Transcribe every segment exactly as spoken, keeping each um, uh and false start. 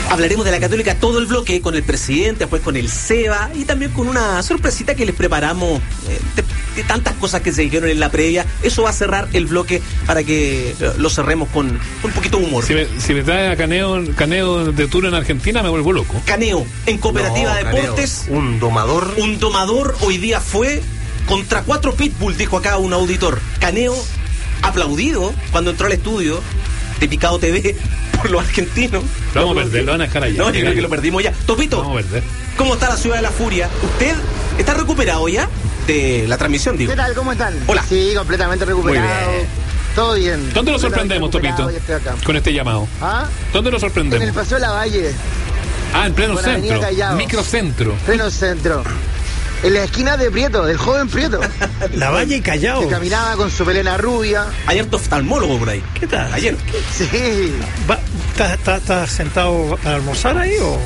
Hablaremos de la Católica todo el bloque, con el presidente, después con el Seba y también con una sorpresita que les preparamos eh, de, de tantas cosas que se dijeron en la previa. Eso va a cerrar el bloque para que lo cerremos con, con un poquito de humor. Si me, si me trae a Caneo, Caneo de tour en Argentina, me vuelvo loco. Caneo, en Cooperativa no, Deportes. Caneo, un domador. Un domador hoy día fue contra cuatro pitbull, dijo acá un auditor. Caneo, aplaudido cuando entró al estudio de Picado T V por los argentinos. Lo vamos a perder, lo van a dejar allá. No, yo creo que lo perdimos ya. Topito, vamos a perder. ¿Cómo está la ciudad de la furia? ¿Usted está recuperado ya de la transmisión, digo? ¿Qué tal? ¿Cómo están? Hola. Sí, completamente recuperado. Muy bien. Todo bien. ¿Dónde lo sorprendemos, Topito? Con este llamado. ¿Ah? ¿Dónde lo sorprendemos? En el Paseo de la Valle. Ah, en pleno Por Avenida centro. Callao. Microcentro. Pleno centro. En la esquina de Prieto, del joven Prieto. La Valle y Callao. Que caminaba con su pelena rubia. Hay harto oftalmólogo por ahí. ¿Qué tal? Ayer. Sí. Va- ¿Estás estás- estás sentado para almorzar ahí o...?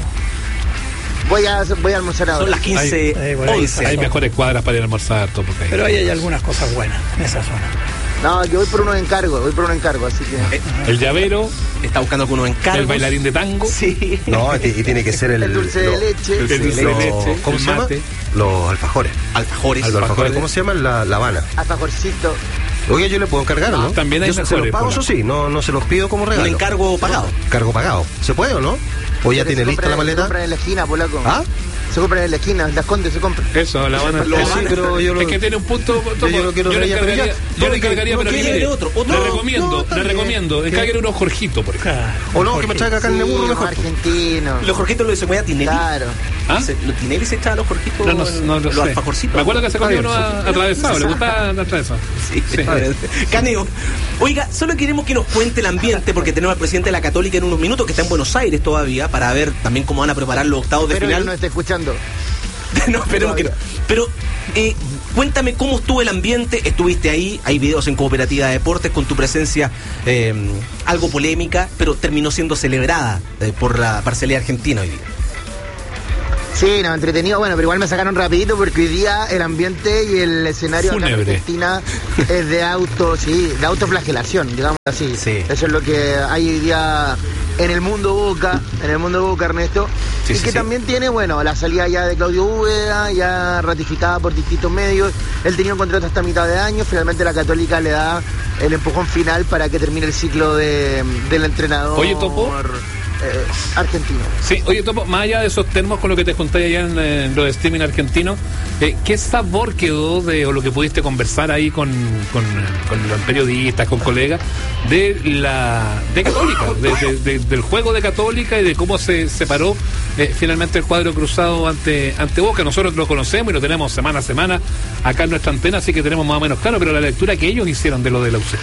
Voy a, voy a almorzar ahora. Son las quince, Ahí, ahí, por ahí once. Hay mejores cuadras para ir a almorzar, Topo. que hay. Pero ahí hay algunas cosas buenas en esa zona. No, yo voy por unos encargos, voy por un encargo, así que... Eh, El llavero, Está buscando algunos encargos. el bailarín de tango. Sí. No, y y tiene que ser el. El dulce lo- de leche. El dulce de lo- leche, ¿Cómo el se llama? mate. Los alfajores. Alfajores. Los alfajores. ¿Cómo se llama? La, la Habana. Alfajorcito. Oye, yo le puedo encargar, ¿no? También hay Yo se- se mejores, los pago, Pola. eso sí, no, no se los pido como Un regalo. encargo pagado. Cargo pagado. ¿Se puede o no? ¿O ya Pero tiene se lista compran- la Se maleta? compran en la esquina, polaco. ¿Ah? Se compran en la esquina, en las Condes se compran. Eso, la van a Lo Sí, van a- pero yo lo... Es que tiene un punto. Topo, yo no quiero yo le rayar, pero ya- encargaría, yo no, le encargaría, no, pero que mire, lleve otro, otro. le No, recomiendo, no, está le bien. recomiendo, encargue unos Jorgitos, por ejemplo. O no, que me traiga carne de burro Sí, mejor. argentino. Los Jorgitos lo de Secuella Tinelli. Claro. ¿Ah? Se- Los Tinelli se echaban los Jorgitos, No, no, no lo los sé. alfajorcitos. Me acuerdo que se comía Está uno bien, a- atravesado, le gustaba la atravesado. Sí, Sí. Caneo. Oiga, solo queremos que nos cuente el ambiente porque tenemos al presidente de la Católica en unos minutos que está en Buenos Aires todavía para ver también cómo van a preparar los octavos de Pero él final. no está escuchando. No, esperemos que no. Pero eh, cuéntame cómo estuvo el ambiente. Estuviste ahí, hay videos en Cooperativa Deportes con tu presencia eh, algo polémica, pero terminó siendo celebrada eh, por la parcialidad argentina hoy día. Sí, no, entretenido. Bueno, pero igual me sacaron rapidito porque hoy día el ambiente y el escenario acá en Fúnebre. Argentina es de auto, sí, de autoflagelación, digamos así. Sí. Eso es lo que hay hoy día en el mundo Boca, en el mundo Boca, Ernesto. Sí, y sí, que sí. también tiene, bueno, la salida ya de Claudio Úbeda, ya ratificada por distintos medios. Él tenía un contrato hasta mitad de año, finalmente la Católica le da el empujón final para que termine el ciclo de, del entrenador. Oye, Topo. eh, argentino. Sí, oye, Topo, más allá de esos termos con lo que te conté allá en, en los streaming argentinos, eh, ¿qué sabor quedó de, o lo que pudiste conversar ahí con, con, con los periodistas, con colegas, de la de Católica, de, de- de- del juego de Católica y de cómo se separó eh, finalmente el cuadro cruzado ante, ante Boca? Nosotros lo conocemos y lo tenemos semana a semana acá en nuestra antena, así que tenemos más o menos claro, pero la lectura que ellos hicieron de lo de la U C.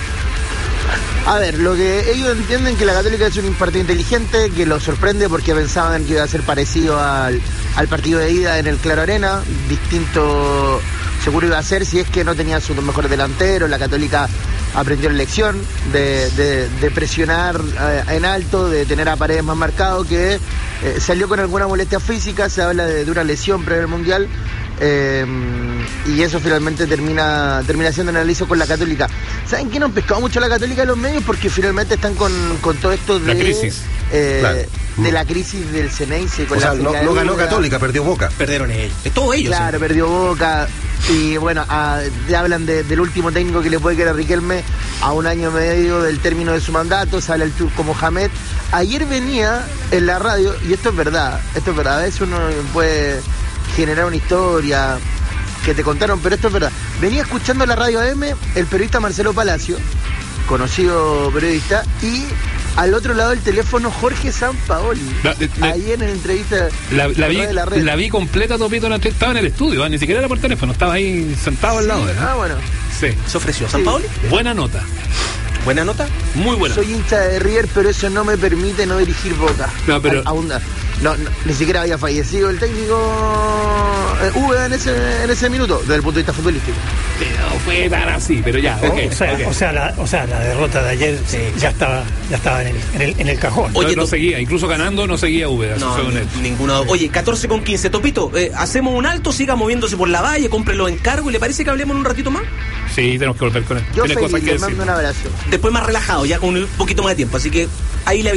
A ver, lo que ellos entienden que la Católica es un partido inteligente, que los sorprende porque pensaban que iba a ser parecido al, al partido de ida en el Claro Arena, distinto seguro iba a ser si es que no tenía sus dos mejores delanteros. La Católica aprendió la lección de, de- de presionar eh, en alto, de tener a Paredes más marcado, que eh, salió con alguna molestia física, se habla de, de una lesión previa al Mundial. Eh, y eso finalmente termina termina siendo un análisis con la Católica. ¿Saben qué? No han pescado mucho la Católica en los medios porque finalmente están con, con todo esto de La crisis. eh, Claro. de la crisis del Ceneice con O la sea, no, filial no ganó Úbeda. Católica, perdió Boca. Perdieron ellos. Es todo ellos. Claro, ¿sí? perdió Boca. Y bueno, a- ya hablan de- del último técnico que le puede quedar a Riquelme a un año y medio del término de su mandato. Sale el turco Mohamed. Ayer venía en la radio, y esto es verdad, esto es verdad. A veces uno puede generar una historia que te contaron, pero esto es verdad. Venía escuchando la radio A M el periodista Marcelo Palacio, conocido periodista, y al otro lado del teléfono Jorge Sampaoli. La- de- de- Ahí en la entrevista La, la vi, de la red. la vi completa, Topito, en la- estaba en el estudio, ¿eh? Ni siquiera era por teléfono, estaba ahí sentado al Sí, lado de él, ¿eh? ah, bueno. Sí. Se ofreció San Paoli. Buena nota, Buena nota. muy buena. Soy hincha de River, pero eso no me permite no dirigir Boca. No, pero- A- aún no, no, no, ni siquiera había fallecido el técnico eh, Úbeda en ese, en ese minuto, desde el punto de vista futbolístico. No fue tan así, pero ya, ok. o, sea, ok. o, sea, la, o sea, la derrota de ayer ya estaba ya estaba en el, en el, en el cajón. Oye, no, no tú- seguía, incluso ganando no seguía Úbeda, eso No, fue un hecho. ninguno. Oye, catorce con quince. Topito, eh, hacemos un alto, siga moviéndose por la valle, compre los encargos y le parece que hablemos en un ratito más. Sí, tenemos que volver con él. Yo Tiene feliz, cosas que les decir. mando un abrazo. Después más relajado, ya con un poquito más de tiempo. Así que ahí le avisamos.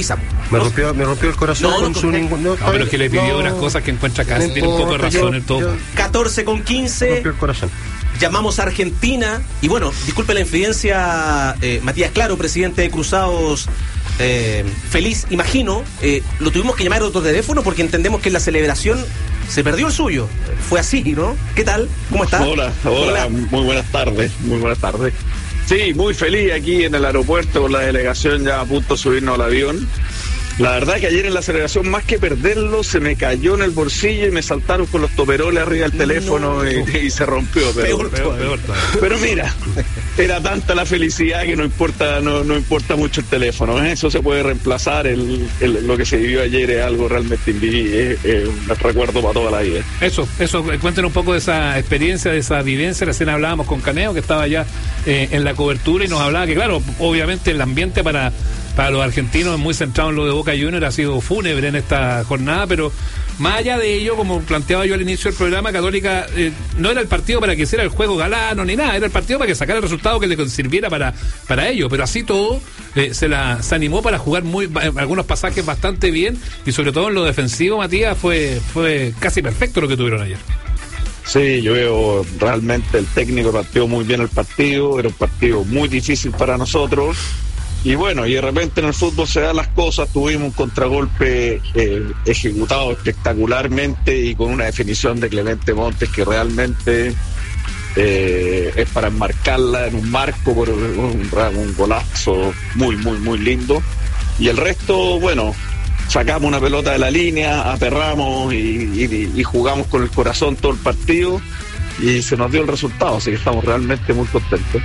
Me No, rompió, me rompió el corazón No, con no, su no, ningún. No, No, pero es que le pidió no, unas cosas que encuentra acá. no Tiene un poco de importa, razón yo- en todo. yo- catorce con me quince. rompió el corazón. Llamamos a Argentina y bueno, disculpe la infidencia, eh, Matías Claro, presidente de Cruzados, eh, feliz, imagino, eh, lo tuvimos que llamar a otro teléfono porque entendemos que en la celebración se perdió el suyo. Fue así, ¿no? ¿Qué tal? ¿Cómo está? Hola, hola, muy buenas tardes, muy buenas tardes. Sí, muy feliz aquí en el aeropuerto con la delegación ya a punto de subirnos al avión. La verdad que ayer en la celebración, más que perderlo, se me cayó en el bolsillo y me saltaron con los toperoles arriba del teléfono No. y, y se rompió. Pero, Peor Peor, peor todavía. pero mira, era tanta la felicidad que no importa no, no importa mucho el teléfono. ¿eh? Eso se puede reemplazar. El, el- lo que se vivió ayer es algo realmente invivible, es, es un recuerdo para toda la vida. Eso, eso, eh, cuéntenos un poco de esa experiencia, de esa vivencia. Recién hablábamos con Caneo, que estaba ya eh, en la cobertura y nos hablaba que, claro, obviamente el ambiente para, para los argentinos es muy centrado en lo de Boca Juniors, ha sido fúnebre en esta jornada, pero más allá de ello, como planteaba yo al inicio del programa, Católica eh, no era el partido para que hiciera el juego galano ni nada, era el partido para que sacara el resultado que le sirviera para, para ello, pero así todo eh, se la se animó para jugar muy en algunos pasajes bastante bien y sobre todo en lo defensivo, Matías, fue, fue casi perfecto lo que tuvieron ayer. Sí, yo veo realmente el técnico partió muy bien el partido, era un partido muy difícil para nosotros y bueno, y de repente en el fútbol se dan las cosas, tuvimos un contragolpe eh, ejecutado espectacularmente y con una definición de Clemente Montes que realmente eh, es para enmarcarla en un marco por un, un golazo muy, muy, muy lindo y el resto, bueno, sacamos una pelota de la línea, aperramos y, y, y jugamos con el corazón todo el partido y se nos dio el resultado, así que estamos realmente muy contentos.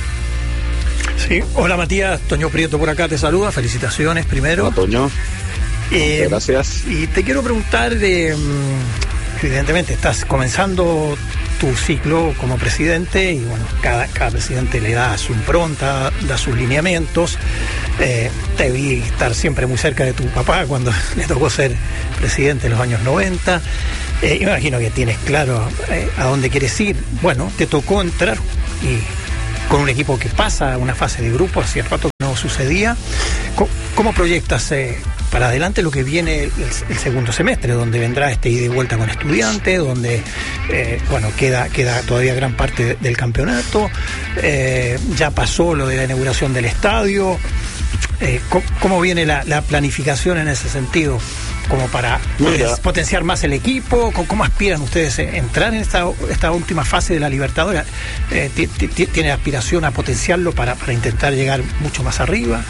Sí, hola Matías, Toño Prieto por acá te saluda, felicitaciones primero. Hola, Toño. Eh, Muchas gracias. Y te quiero preguntar, de, mm, evidentemente estás comenzando tu ciclo como presidente y bueno, cada, cada presidente le da su impronta, da sus lineamientos. Eh, te vi estar siempre muy cerca de tu papá cuando le tocó ser presidente en los años noventa. Eh, y me imagino que tienes claro eh, a dónde quieres ir. Bueno, te tocó entrar y con un equipo que pasa una fase de grupo, hacía rato que no sucedía. ¿Cómo, cómo proyectas eh, para adelante lo que viene el, el segundo semestre, donde vendrá este ida y vuelta con Estudiantes, donde eh, bueno queda queda todavía gran parte de, del campeonato, eh, ya pasó lo de la inauguración del estadio? Eh, ¿cómo, ¿Cómo viene la, la planificación en ese sentido? Como para Mira. poten- potenciar más el equipo. ¿Cómo, cómo aspiran ustedes a entrar en esta, esta última fase de la Libertadores? Eh, ti- ti- ¿Tiene aspiración a potenciarlo para, para intentar llegar mucho más arriba?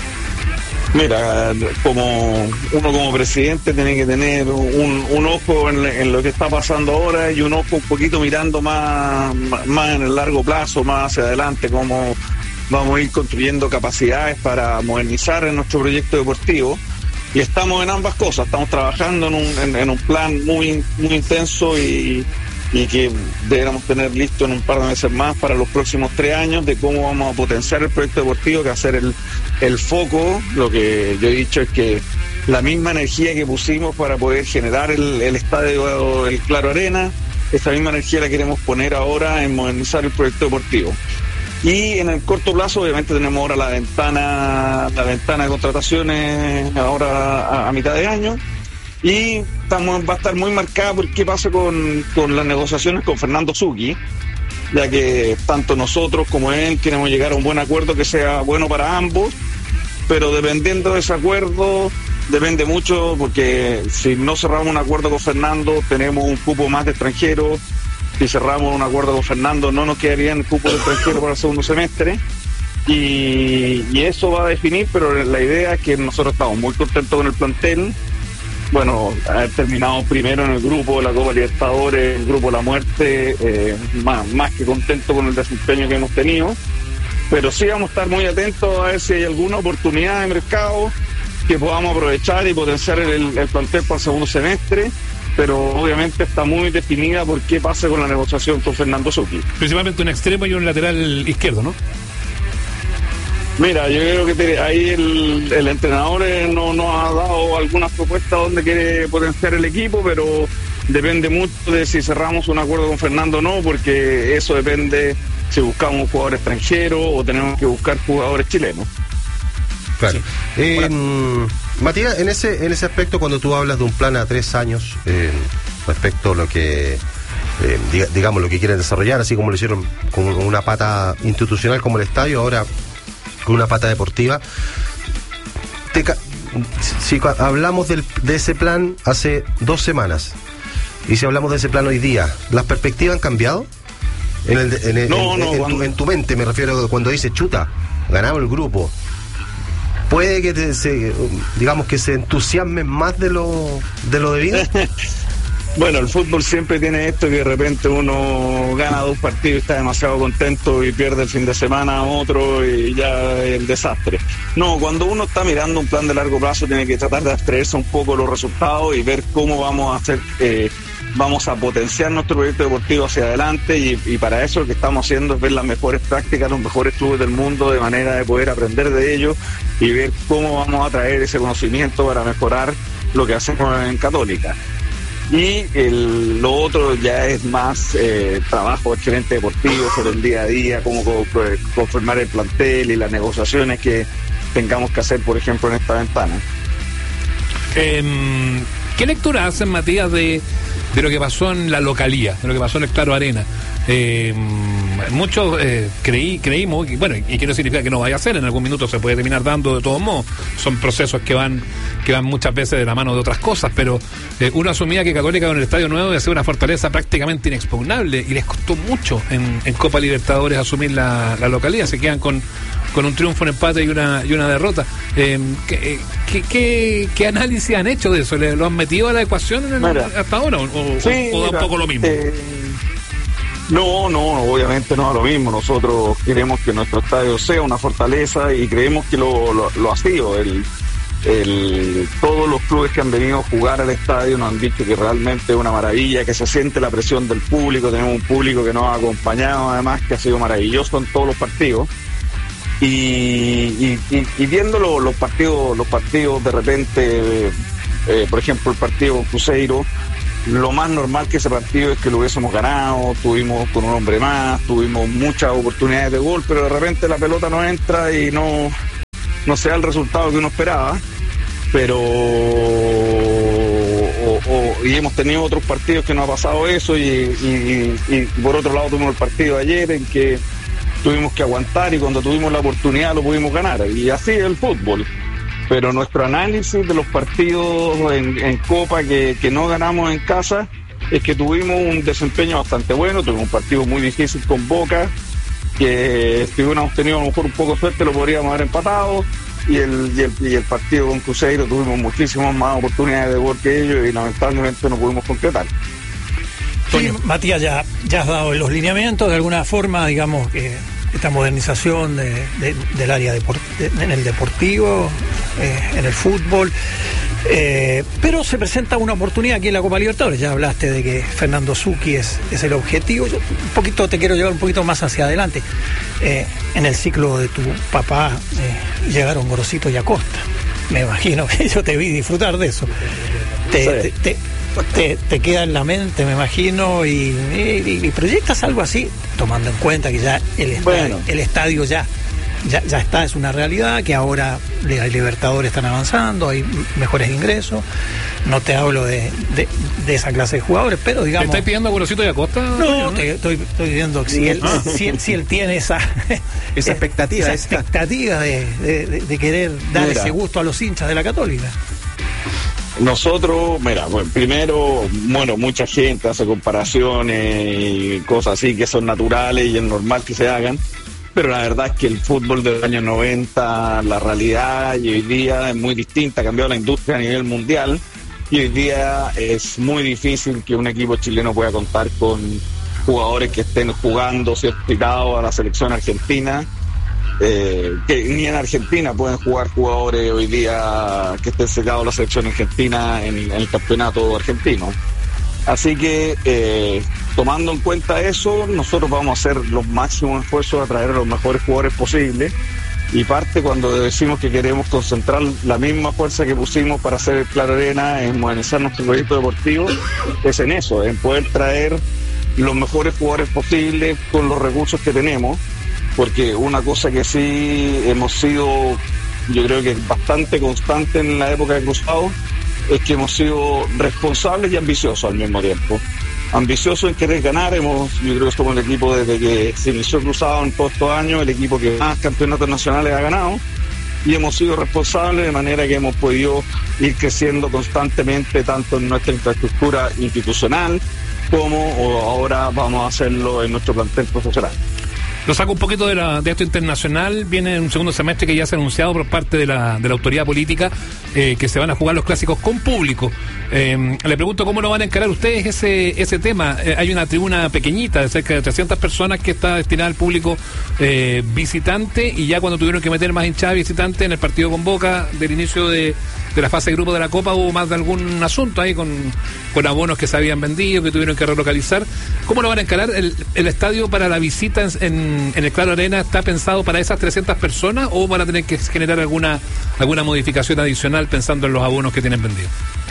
Mira, como uno como presidente tiene que tener un, un ojo en, en lo que está pasando ahora y un ojo un poquito mirando más, más en el largo plazo, más hacia adelante, cómo vamos a ir construyendo capacidades para modernizar en nuestro proyecto deportivo. Y estamos en ambas cosas, estamos trabajando en un, en, en un plan muy, muy intenso y, y que deberíamos tener listo en un par de meses más para los próximos tres años de cómo vamos a potenciar el proyecto deportivo, que va a ser el, el foco. Lo que yo he dicho es que la misma energía que pusimos para poder generar el, el estadio, el Claro Arena, esa misma energía la queremos poner ahora en modernizar el proyecto deportivo. Y en el corto plazo, obviamente, tenemos ahora la ventana, la ventana de contrataciones ahora a, a mitad de año. Y estamos, va a estar muy marcada por qué pasa con, con las negociaciones con Fernando Zucchi, ya que tanto nosotros como él queremos llegar a un buen acuerdo que sea bueno para ambos, pero dependiendo de ese acuerdo, depende mucho, porque si no cerramos un acuerdo con Fernando, tenemos un cupo más de extranjeros. Si cerramos un acuerdo con Fernando, no nos quedaría en el cupo de extranjero para el segundo semestre. Y, y eso va a definir, pero la idea es que nosotros estamos muy contentos con el plantel. Bueno, haber terminado primero en el grupo de la Copa Libertadores, el grupo de la muerte, eh, más, más que contento con el desempeño que hemos tenido. Pero sí vamos a estar muy atentos a ver si hay alguna oportunidad de mercado que podamos aprovechar y potenciar el, el plantel para el segundo semestre. Pero obviamente está muy definida por qué pasa con la negociación con Fernando Zucchi. Principalmente un extremo y un lateral izquierdo, ¿no? Mira, yo creo que te- ahí el, el entrenador eh, no nos ha dado algunas propuestas donde quiere potenciar el equipo, pero depende mucho de si cerramos un acuerdo con Fernando o no, porque eso depende si buscamos un jugador extranjero o tenemos que buscar jugadores chilenos. Claro. Eh, Matías, en ese en ese aspecto, cuando tú hablas de un plan a tres años, eh, respecto a lo que, eh, diga, digamos, lo que quieren desarrollar, así como lo hicieron con una pata institucional como el estadio, ahora con una pata deportiva, te ca- si hablamos del, de ese plan hace dos semanas, y si hablamos de ese plan hoy día, ¿las perspectivas han cambiado? En, el, en, el, no, en, no, en, cuando... tu, en tu mente, me refiero, cuando dices chuta, ganamos el grupo. Puede que te, se, digamos que se entusiasmen más de lo de lo debido. Bueno, el fútbol siempre tiene esto, que de repente uno gana dos partidos y está demasiado contento y pierde el fin de semana otro y ya es el desastre. No, cuando uno está mirando un plan de largo plazo tiene que tratar de abstraerse un poco los resultados y ver cómo vamos a hacer, eh, vamos a potenciar nuestro proyecto deportivo hacia adelante, y, y para eso lo que estamos haciendo es ver las mejores prácticas, los mejores clubes del mundo, de manera de poder aprender de ellos y ver cómo vamos a traer ese conocimiento para mejorar lo que hacemos en Católica. Y el, lo otro ya es más eh, trabajo de gerente deportivo sobre el día a día, cómo co- conformar el plantel y las negociaciones que tengamos que hacer, por ejemplo, en esta ventana. Eh, ¿Qué lectura hacen, Matías, de, de lo que pasó en la localía, de lo que pasó en el Claro Arena? Eh, muchos eh, creí, creímos, y bueno, y que no significa que no vaya a ser, en algún minuto se puede terminar dando de todos modos, son procesos que van que van muchas veces de la mano de otras cosas, pero eh, uno asumía que Católica con el Estadio Nuevo iba a ser una fortaleza prácticamente inexpugnable, y les costó mucho en, en Copa Libertadores asumir la, la localía, se quedan con con un triunfo, un empate y una y una derrota. Eh, ¿qué, qué, qué, ¿Qué análisis han hecho de eso? ¿Le, ¿Lo han metido a la ecuación en el, Mira, hasta ahora? ¿O, sí, o, o da un poco lo mismo? Eh, no, no, obviamente no da lo mismo. Nosotros queremos que nuestro estadio sea una fortaleza y creemos que lo, lo, lo ha sido. El, el, todos los clubes que han venido a jugar al estadio nos han dicho que realmente es una maravilla, que se siente la presión del público. Tenemos un público que nos ha acompañado, además, que ha sido maravilloso en todos los partidos. Y, y, y, y viendo lo, los partidos los partidos de repente, eh, por ejemplo el partido con Cruzeiro, lo más normal que ese partido es que lo hubiésemos ganado, tuvimos con un hombre más, tuvimos muchas oportunidades de gol, pero de repente la pelota no entra y no, no se da el resultado que uno esperaba. Pero o, o, y hemos tenido otros partidos que no ha pasado eso, y, y, y, y por otro lado tuvimos el partido de ayer en que tuvimos que aguantar y cuando tuvimos la oportunidad lo pudimos ganar, y así es el fútbol. Pero nuestro análisis de los partidos en, en Copa que, que no ganamos en casa es que tuvimos un desempeño bastante bueno, tuvimos un partido muy difícil con Boca, que si hubiéramos tenido a lo mejor un poco de suerte lo podríamos haber empatado, y el, y el, y el partido con Cruzeiro tuvimos muchísimas más oportunidades de gol que ellos y lamentablemente no pudimos concretar. Sí, Matías, ya, ya has dado los lineamientos, de alguna forma, digamos, que esta modernización de, de, del área deport, de, en el deportivo, eh, en el fútbol, eh, pero se presenta una oportunidad aquí en la Copa Libertadores. Ya hablaste de que Fernando Zucchi es, es el objetivo. Yo un poquito te quiero llevar un poquito más hacia adelante. Eh, en el ciclo de tu papá eh, llegaron Gorosito y Acosta. Me imagino que yo te vi disfrutar de eso. Te, sí. te, te, Te, te queda en la mente, me imagino, y, y, y proyectas algo así, tomando en cuenta que ya el estadio, bueno. el estadio ya, ya ya está, es una realidad, que ahora los Libertadores están avanzando, hay mejores ingresos. No te hablo de, de, de esa clase de jugadores, pero digamos... ¿Te estáis pidiendo a Gorosito y Acosta? No, te, estoy, estoy diciendo que si él, Ah. si, él, si él tiene esa Esa expectativa, esa esa. expectativa de, de, de, de querer dar Mira. ese gusto a los hinchas de la Católica. Nosotros, mira, bueno, primero, bueno, mucha gente hace comparaciones y cosas así que son naturales y es normal que se hagan, pero la verdad es que el fútbol de los años noventa, la realidad y hoy día es muy distinta, ha cambiado la industria a nivel mundial y hoy día es muy difícil que un equipo chileno pueda contar con jugadores que estén jugando certificados a la selección argentina. Eh, que ni en Argentina pueden jugar jugadores hoy día que estén cercados a la selección argentina en, en el campeonato argentino. Así que eh, tomando en cuenta eso, nosotros vamos a hacer los máximos esfuerzos a traer a los mejores jugadores posibles, y parte cuando decimos que queremos concentrar la misma fuerza que pusimos para hacer el Claro Arena en modernizar nuestro proyecto deportivo, es en eso, en poder traer los mejores jugadores posibles con los recursos que tenemos. Porque una cosa que sí hemos sido yo creo que es bastante constante en la época de Cruzado, es que hemos sido responsables y ambiciosos al mismo tiempo. Ambiciosos en querer ganar, hemos, yo creo que somos el equipo desde que se inició Cruzado en todos estos años, el equipo que más campeonatos nacionales ha ganado, y hemos sido responsables de manera que hemos podido ir creciendo constantemente tanto en nuestra infraestructura institucional como ahora vamos a hacerlo en nuestro plantel profesional. Lo saco un poquito de, la, de esto internacional. Viene un segundo semestre que ya se ha anunciado por parte de la, de la autoridad política eh, que se van a jugar los clásicos con público. Eh, le pregunto cómo lo van a encarar ustedes ese ese tema. Eh, hay una tribuna pequeñita de cerca de trescientas personas que está destinada al público eh, visitante, y ya cuando tuvieron que meter más hinchada visitante en el partido con Boca del inicio de, de la fase de grupo de la Copa, hubo más de algún asunto ahí con, con abonos que se habían vendido, que tuvieron que relocalizar. ¿Cómo lo van a encarar? El, el estadio para la visita en, en en el Claro Arena está pensado para esas trescientas personas, o van a tener que generar alguna alguna modificación adicional pensando en los abonos que tienen vendidos?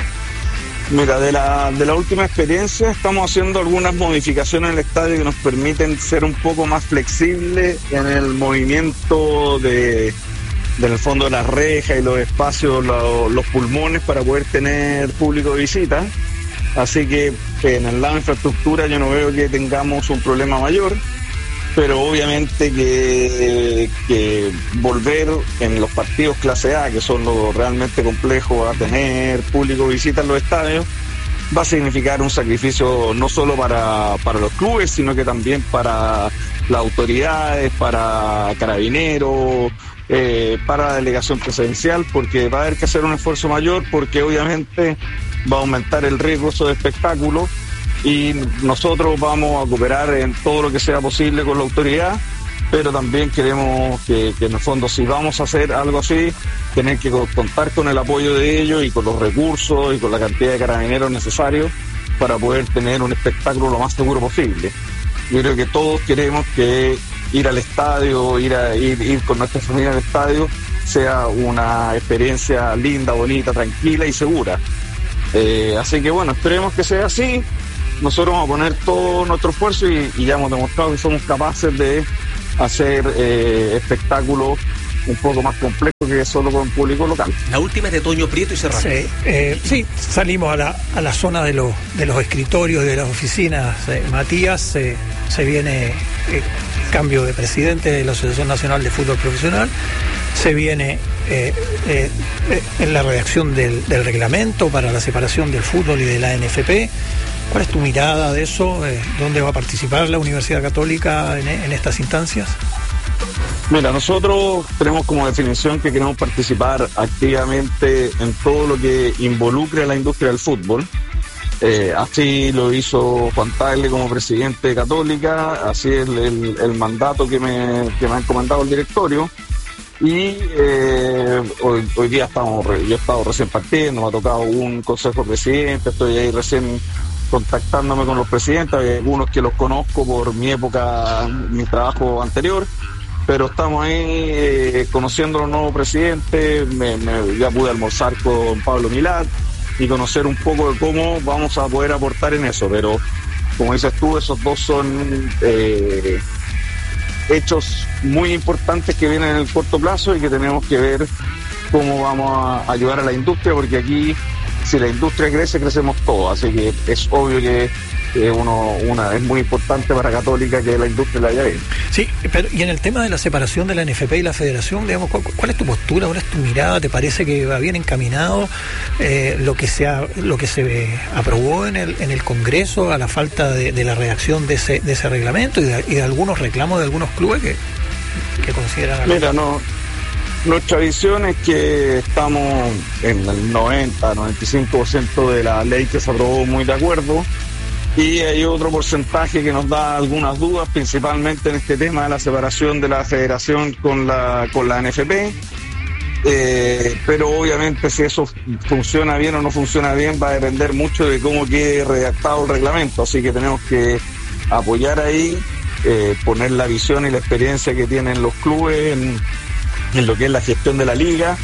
Mira, de la, de la última experiencia estamos haciendo algunas modificaciones en el estadio que nos permiten ser un poco más flexibles en el movimiento de del fondo de las rejas y los espacios, lo, los pulmones para poder tener público de visita. Así que en el lado de infraestructura yo no veo que tengamos un problema mayor, pero obviamente que, que volver en los partidos clase A, que son los realmente complejos, a tener público visita en los estadios, va a significar un sacrificio no solo para, para los clubes, sino que también para las autoridades, para Carabineros, eh, para la delegación presidencial, porque va a haber que hacer un esfuerzo mayor, porque obviamente va a aumentar el riesgo de espectáculos. Y nosotros vamos a cooperar en todo lo que sea posible con la autoridad, pero también queremos que, que en el fondo, si vamos a hacer algo así, tener que contar con el apoyo de ellos y con los recursos y con la cantidad de carabineros necesarios para poder tener un espectáculo lo más seguro posible. Yo creo que todos queremos que ir al estadio, ir, a, ir, ir con nuestra familia al estadio, sea una experiencia linda, bonita, tranquila y segura. Eh, así que bueno, esperemos que sea así. Nosotros vamos a poner todo nuestro esfuerzo y, y ya hemos demostrado que somos capaces de hacer eh, espectáculos un poco más complejos que solo con público local. La última es de Toño Prieto y cerramos. Sí, eh, sí, salimos a la, a la zona de los, de los escritorios, de las oficinas. Eh, Matías, eh, se viene eh, cambio de presidente de la Asociación Nacional de Fútbol Profesional, se viene eh, eh, eh, en la redacción del, del reglamento para la separación del fútbol y de la N F P. ¿Cuál es tu mirada de eso? Eh, ¿Dónde va a participar la Universidad Católica en, en estas instancias? Mira, nosotros tenemos como definición que queremos participar activamente en todo lo que involucre a la industria del fútbol. Eh, así lo hizo Juan Tagle como presidente de Católica, así es el, el, el mandato que me, que me ha encomendado el directorio. Y eh, hoy, hoy día estamos, yo he estado recién partiendo, me ha tocado un consejo de presidente, estoy ahí recién contactándome con los presidentes, hay algunos que los conozco por mi época, mi trabajo anterior, pero estamos ahí eh, conociendo a los nuevos presidentes. Me, me, ya pude almorzar con Pablo Milad y conocer un poco de cómo vamos a poder aportar en eso, pero como dices tú, esos dos son eh, hechos muy importantes que vienen en el corto plazo y que tenemos que ver cómo vamos a ayudar a la industria, porque aquí, si la industria crece, crecemos todos, así que es obvio que eh, uno, una, es muy importante para Católica que la industria la haya bien. Sí, pero y en el tema de la separación de la N F P y la Federación, digamos, ¿cuál, cuál es tu postura? ¿Cuál es tu mirada? ¿Te parece que va bien encaminado eh, lo que se ha, lo que se aprobó en el en el Congreso a la falta de, de la redacción de ese de ese reglamento y de, y de algunos reclamos de algunos clubes que, que consideran? Mira, no. Nuestra visión es que estamos en el noventa, noventa y cinco por ciento de la ley que se aprobó muy de acuerdo, y hay otro porcentaje que nos da algunas dudas, principalmente en este tema de la separación de la federación con la con la N F P, eh, pero obviamente si eso funciona bien o no funciona bien va a depender mucho de cómo quede redactado el reglamento, así que tenemos que apoyar ahí, eh, poner la visión y la experiencia que tienen los clubes en en lo que es la gestión de la liga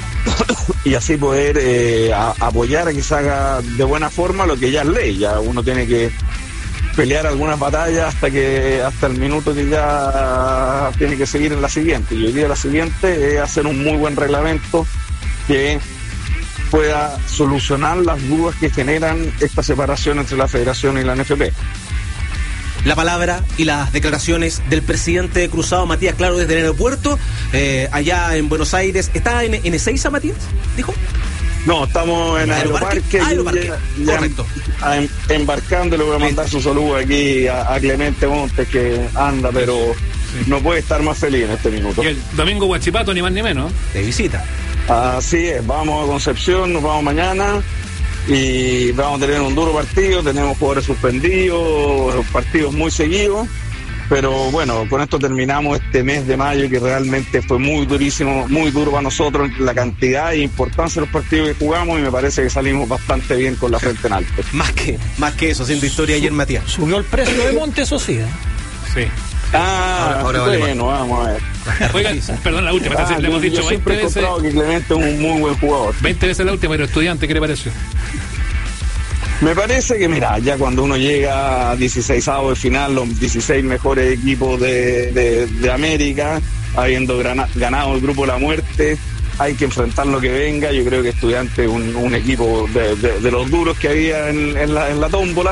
y así poder eh, a, apoyar a que se haga de buena forma lo que ya es ley. Ya uno tiene que pelear algunas batallas hasta que hasta el minuto que ya tiene que seguir en la siguiente. Y hoy día la siguiente es hacer un muy buen reglamento que pueda solucionar las dudas que generan esta separación entre la Federación y la N F P. La palabra y las declaraciones del presidente de Cruzado, Matías Claro, desde el aeropuerto, eh, allá en Buenos Aires. ¿Está en, en Ezeiza, Matías? ¿Dijo? No, estamos en Aeroparque, Aeroparque. ya, Correcto. Ya em, embarcando. Le voy a mandar su saludo aquí a, a Clemente Montes, que anda, pero sí, no puede estar más feliz en este minuto. Y el domingo Huachipato, ni más ni menos. De visita. Así es, vamos a Concepción, nos vamos mañana y vamos a tener un duro partido. Tenemos jugadores suspendidos, partidos muy seguidos, pero bueno, con esto terminamos este mes de mayo, que realmente fue muy durísimo, muy duro para nosotros, la cantidad e importancia de los partidos que jugamos, y me parece que salimos bastante bien con la frente en alto. Más que, más que eso, haciendo historia ayer, Matías. Subió el precio de Monte, eso sí, ¿eh? Sí. Ah, ahora, ahora bueno, vale vamos a ver. Oiga, perdón, la última, Ah, le hemos yo dicho siempre veinte he veces. encontrado que Clemente es un muy buen jugador. veinte veces la última, pero estudiante, ¿qué le pareció? Me parece que, mira, ya cuando uno llega a dieciseisavo de final, los dieciséis mejores equipos de, de, de América, habiendo grana, ganado el grupo de la muerte, hay que enfrentar lo que venga. Yo creo que Estudiante es un, un equipo de, de, de los duros que había en, en, la, en la tómbola,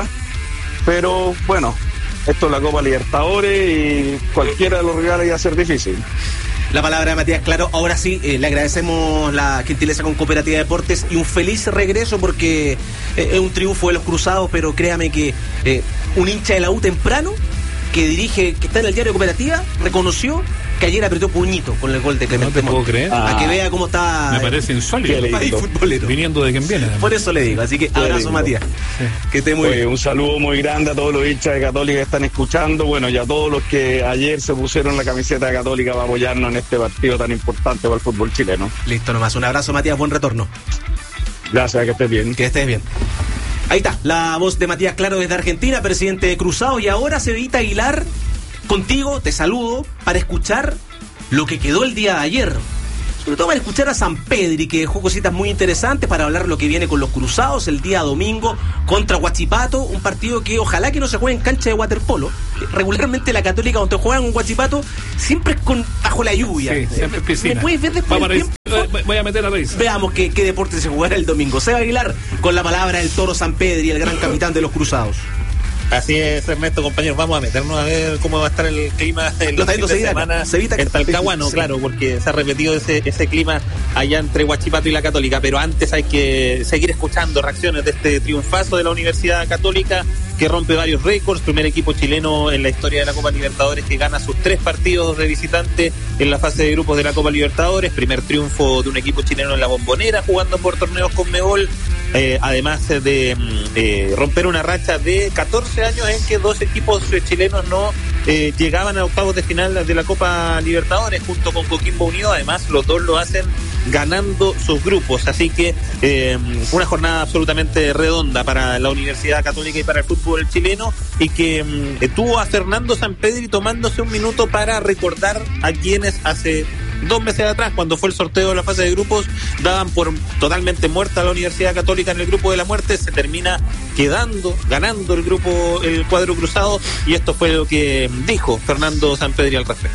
pero bueno, esto es la Copa Libertadores y cualquiera de los rivales iba a ser difícil. La palabra de Matías Claro. Ahora sí, eh, le agradecemos la gentileza con Cooperativa Deportes y un feliz regreso, porque eh, es un triunfo de los Cruzados, pero créame que eh, un hincha de la U temprano, que dirige, que está en el diario Cooperativa, reconoció que ayer apretó puñito con el gol de Clemente No te puedo Montes. creer. A Ah. que vea cómo está Me parece insólito. qué el país futbolero. Viniendo de quien viene. además. Por eso le digo, así que abrazo, lindo. Matías. Que esté muy Oye, bien. un saludo muy grande a todos los hinchas de Católica que están escuchando, bueno, y a todos los que ayer se pusieron la camiseta de Católica para apoyarnos en este partido tan importante para el fútbol chileno. Listo nomás, un abrazo, Matías, buen retorno. Gracias, que estés bien. Que estés bien. Ahí está, la voz de Matías Claro desde Argentina, presidente de Cruzado. Y ahora, Cevita Aguilar, contigo te saludo para escuchar lo que quedó el día de ayer. Sobre todo para escuchar a San Pedri, que dejó cositas muy interesantes, para hablar lo que viene con los Cruzados el día domingo contra Huachipato, un partido que ojalá que no se juegue en cancha de waterpolo. Regularmente la Católica, cuando juegan un Huachipato, siempre es con bajo la lluvia. Sí, siempre es piscina. ¿Me puedes ver después Vamos a del revis- tiempo? eh, Voy a meter a revisar. Veamos qué, qué deporte se jugará el domingo. Seba Aguilar, con la palabra del Toro San Pedri, el gran capitán de los Cruzados. Así es, Ernesto, compañeros, vamos a meternos a ver cómo va a estar el clima el Lo está fin viendo de Cevita, semana Cevita, en Talcahuano, sí. claro, porque se ha repetido ese, ese clima allá entre Huachipato y la Católica, pero antes hay que seguir escuchando reacciones de este triunfazo de la Universidad Católica, que rompe varios récords, primer equipo chileno en la historia de la Copa Libertadores que gana sus tres partidos de visitante en la fase de grupos de la Copa Libertadores, primer triunfo de un equipo chileno en la Bombonera jugando por torneos Conmebol, eh, además de eh, romper una racha de catorce años en que dos equipos chilenos no eh, llegaban a octavos de final de la Copa Libertadores junto con Coquimbo Unido. Además los dos lo hacen ganando sus grupos, así que eh, una jornada absolutamente redonda para la Universidad Católica y para el fútbol chileno, y que eh, tuvo a Fernando Sampedri tomándose un minuto para recordar a quienes hace dos meses atrás, cuando fue el sorteo de la fase de grupos, daban por totalmente muerta a la Universidad Católica en el grupo de la muerte. Se termina quedando, ganando el grupo, el cuadro cruzado, y esto fue lo que dijo Fernando Sampedri al respecto.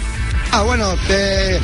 Ah, bueno, eh,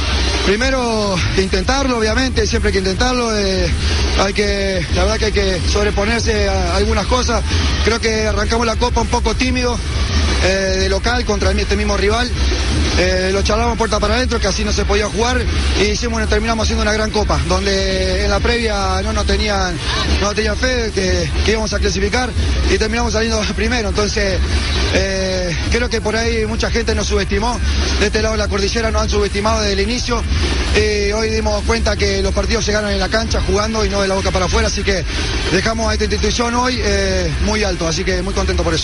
primero intentarlo, obviamente, siempre hay que intentarlo. Eh, hay que, la verdad que hay que sobreponerse a algunas cosas. Creo que arrancamos la Copa un poco tímido, eh, de local contra este mismo rival. Eh, lo charlamos puerta para adentro, que así no se podía jugar, y hicimos, terminamos haciendo una gran Copa, donde en la previa no nos tenían, no nos tenían fe que, que íbamos a clasificar, y terminamos saliendo primero. Entonces eh, creo que por ahí mucha gente nos subestimó. De este lado de la cordillera nos han subestimado desde el inicio, y hoy dimos cuenta que los partidos se ganan en la cancha jugando y no de la boca para afuera, así que dejamos a esta institución hoy eh, muy alto, así que muy contento por eso.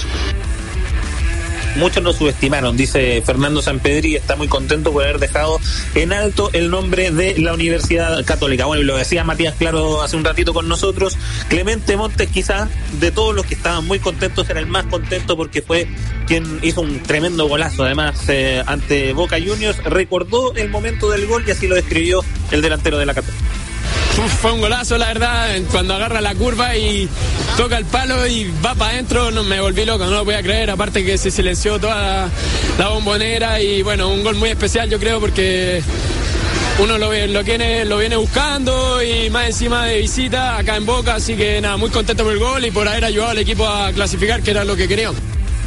Muchos nos subestimaron, dice Fernando Sampedri, y está muy contento por haber dejado en alto el nombre de la Universidad Católica. Bueno, y lo decía Matías Claro hace un ratito con nosotros, Clemente Montes, quizás de todos los que estaban muy contentos, era el más contento porque fue quien hizo un tremendo golazo, además eh, ante Boca Juniors. Recordó el momento del gol y así lo describió el delantero de la Católica. Uf, fue un golazo, la verdad, cuando agarra la curva y, toca el palo y va para adentro, no, me volví loco, no lo podía creer, aparte que se silenció toda la, la bombonera y bueno, un gol muy especial yo creo porque uno lo, lo, viene, lo viene buscando y más encima de visita acá en Boca, así que nada, muy contento por el gol y por haber ayudado al equipo a clasificar, que era lo que queríamos.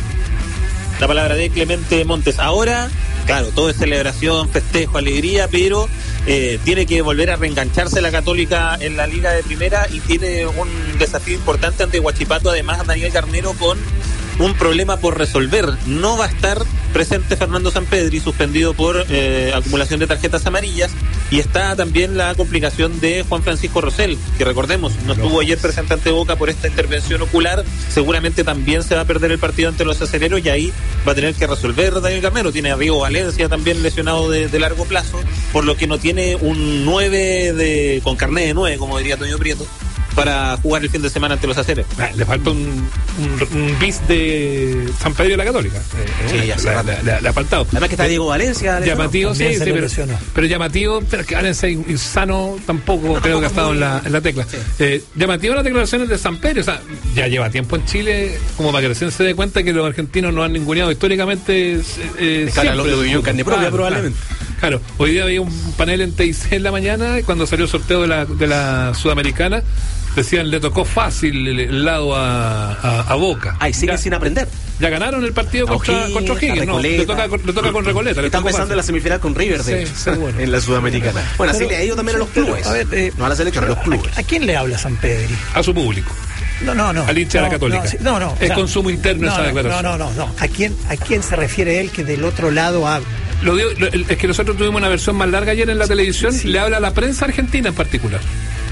La palabra de Clemente Montes. Ahora, claro, todo es celebración, festejo, alegría, pero eh, tiene que volver a reengancharse la Católica en la Liga de Primera y tiene un desafío importante ante Huachipato, además Daniel Garnero con un problema por resolver. No va a estar presente Fernando Sampedri, suspendido por eh, acumulación de tarjetas amarillas, y está también la complicación de Juan Francisco Rosell, que recordemos, no estuvo ayer presente ante Boca por esta intervención ocular, seguramente también se va a perder el partido ante los aceleros y ahí va a tener que resolver Daniel Garnero. Tiene a Rigo Valencia también lesionado de, de largo plazo, por lo que no tiene un nueve de, con carnet de nueve, como diría Toño Prieto, para jugar el fin de semana ante los aceros. Ah, le falta un, un, un bis de San Pedro de la Católica. Eh, sí, ya se le ha faltado. Además que está Diego Valencia. Llamativo, sí, sí, pero, pero llamativo, pero que Valencia insano tampoco no, creo que ha estado muy... en, la, en la tecla. Sí. Eh, llamativo las declaraciones de San Pedro, o sea, ya lleva tiempo en Chile, como para que recién se dé cuenta que los argentinos no han ninguneado históricamente. Eh, cara, lo vivió en carne propia, claro, probablemente. Claro. Claro, hoy día había un panel en T I C en la mañana y cuando salió el sorteo de la, de la Sudamericana decían le tocó fácil el, el lado a, a, a Boca. Ay, sigue ya, sin aprender. Ya ganaron el partido contra O'Higgins, contra O'Higgins, no, le toca, le toca con Recoleta. Están pensando en la semifinal con River, de sí, seguro. En la Sudamericana. Bueno, así le ha ido también a los clubes. A ver, eh, no a la selección, a los clubes. ¿A, ¿A quién le habla San Pedri? A su público. No, no, no. Al hincha no, de la Católica. No, sí, no, no. Es o sea, consumo interno no, esa declaración. No, no, no, no. ¿A quién, ¿A quién se refiere él que del otro lado habla? Lo digo, lo, es que nosotros tuvimos una versión más larga ayer en la televisión, sí. Le habla a la prensa argentina en particular.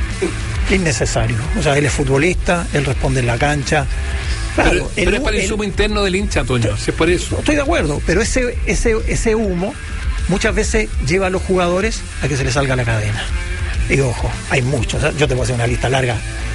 Innecesario. O sea, él es futbolista, él responde en la cancha. Claro, pero, el, pero es para el insumo interno del hincha, Toño, si es por eso. Estoy de acuerdo, pero ese, ese, ese humo muchas veces lleva a los jugadores a que se les salga la cadena. Y ojo, hay muchos. Yo te voy a hacer una lista larga.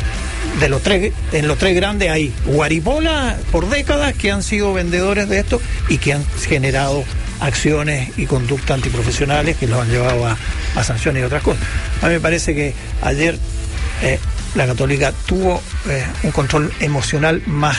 De los tres, en los tres grandes hay guaripola por décadas que han sido vendedores de esto y que han generado acciones y conductas antiprofesionales que los han llevado a, a sanciones y otras cosas. A mí me parece que ayer eh, la Católica tuvo eh, un control emocional más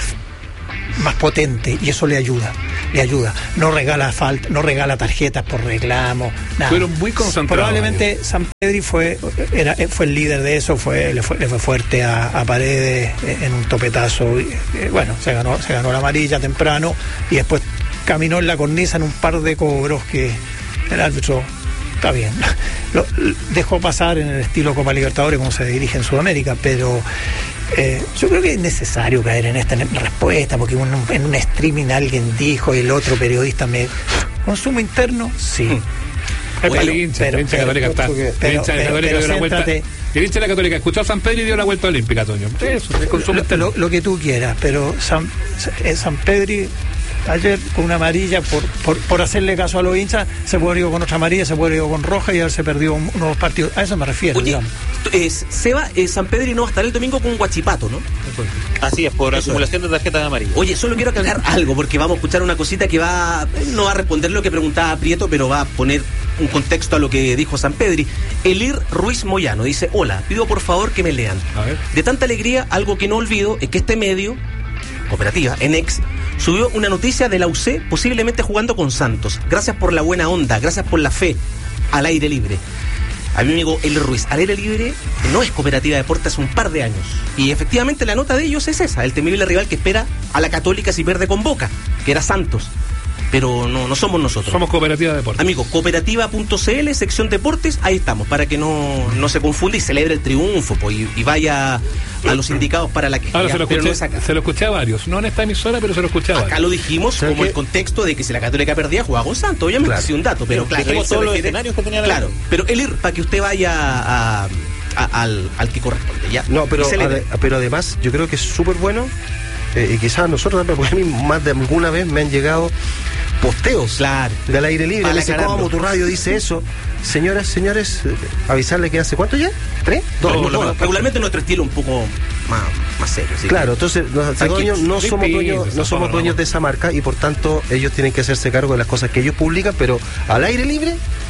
más potente y eso le ayuda, le ayuda. No regala falta, no regala tarjetas por reclamo, nada. Fueron muy concentrados. Probablemente San Pedri fue era fue el líder de eso, fue le fue, le fue fuerte a, a Paredes en un topetazo. Y, eh, bueno, se ganó se ganó la amarilla temprano y después caminó en la cornisa en un par de cobros que el árbitro está bien. Lo dejó pasar en el estilo Copa Libertadores como se dirige en Sudamérica, pero Eh, yo creo que es necesario caer en esta respuesta porque un, en un streaming alguien dijo y el otro periodista me... ¿Consumo interno? Sí. Bueno, el hincha, el hincha católica está. El hincha de Católica dio la vuelta. El hincha de la Católica escuchó a San Pedro y dio la vuelta olímpica, Toño. Eso, el consumo lo, lo, lo que tú quieras, pero San, San Pedro ayer con una amarilla por, por, por hacerle caso a los hinchas se puede ir con otra amarilla, se puede ir con roja y haberse perdido unos partidos. A eso me refiero. Oye, eh, Seba, eh, San Pedro no va a estar el domingo con Huachipato, ¿no? Así es, por eso acumulación es. de tarjetas amarillas. Oye, solo quiero aclarar algo porque vamos a escuchar una cosita que va, no va a responder lo que preguntaba Prieto, pero va a poner un contexto a lo que dijo San Pedri. Elir Ruiz Moyano dice: hola, pido por favor que me lean. A ver. De tanta alegría, algo que no olvido es que este medio, Cooperativa, en Ex, subió una noticia de la U C posiblemente jugando con Santos. Gracias por la buena onda, gracias por la fe. Al aire libre. A mi amigo Elir Ruiz, al aire libre no es Cooperativa Deportes hace un par de años. Y efectivamente la nota de ellos es esa, el temible rival que espera a la Católica si pierde con Boca, que era Santos. Pero no, no somos nosotros. Somos Cooperativa Deportes. Amigos, cooperativa punto c l, sección deportes, ahí estamos, para que no, no se confunda y celebre el triunfo po, y, y vaya a los indicados para la que. Ahora se lo, escuché, no se lo escuché a varios, no en esta emisora, pero se lo escuché a varios. Acá lo dijimos como que el contexto de que si la Católica perdía, jugaba con Santos, obviamente, claro. Ha sido un dato, pero claro, dijimos todos los escenarios que tenía la Claro, pero Elir, para que usted vaya a, a, al, al que corresponde, ¿ya? No, pero, ade, pero además, yo creo que es súper bueno, eh, y quizás nosotros también, porque a mí más de alguna vez me han llegado posteos claro. del aire libre. Le dice, ¿cómo tu radio dice eso? Señoras, señores, eh, avisarle que hace ¿cuánto ya? ¿Tres? Dos. No, no, no, regularmente nuestro estilo un poco más, más serio. ¿Sí? Claro, entonces los dueños no somos dueños, no somos dueños de esa marca y por tanto ellos tienen que hacerse cargo de las cosas que ellos publican, pero al aire libre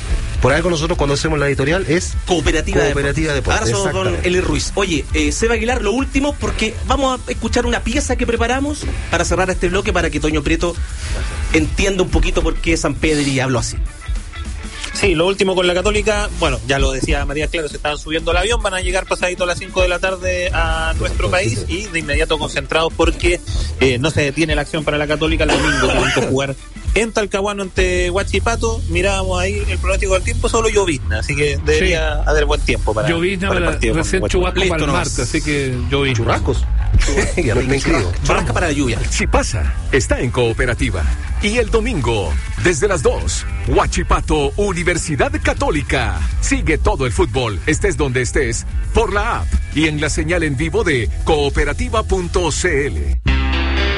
Por algo nosotros cuando hacemos la editorial es Cooperativa, Cooperativa de Deportes. Deportes. Abrazo, don Eli Ruiz. Oye, eh, Seba Aguilar, lo último, porque vamos a escuchar una pieza que preparamos para cerrar este bloque, para que Toño Prieto entienda un poquito por qué San Pedri habló así. Sí, lo último con la Católica, bueno, ya lo decía María Claro, se estaban subiendo al avión, van a llegar pasadito a las cinco de la tarde a nuestro país y de inmediato concentrados porque eh, no se detiene la acción para la Católica. El domingo tienen que jugar en Talcahuano ante Huachipato. Mirábamos ahí el pronóstico del tiempo, solo llovizna, así que debería sí. haber buen tiempo para, llovizna para el para partido. Recién chubasco para el martes, así que llovizna. Churrascos. Ya me inscribo. Churrasca para la lluvia. Si pasa, está en Cooperativa. Y el domingo, desde las dos, Huachipato, Universidad Católica. Sigue todo el fútbol, estés donde estés, por la app y en la señal en vivo de cooperativa punto c l.